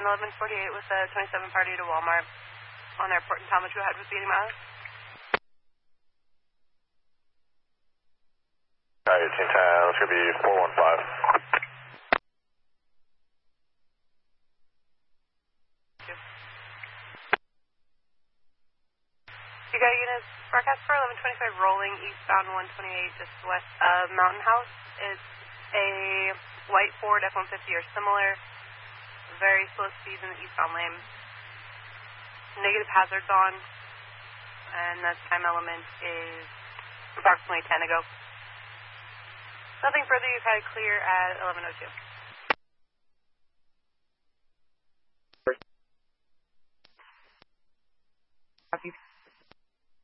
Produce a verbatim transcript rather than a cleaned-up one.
eleven forty-eight with a twenty-seven party to Walmart on airport and Talmadge. Go ahead with speeding miles. Alright, eighteen ten, it's going to be four one five. You got units forecast for eleven twenty-five rolling eastbound one twenty-eight just west of Mountain House. It's a white Ford F one fifty or similar, very slow speeds in the eastbound lane. Negative hazards on, and the time element is approximately ten ago. Nothing further, you've had it clear at eleven oh two.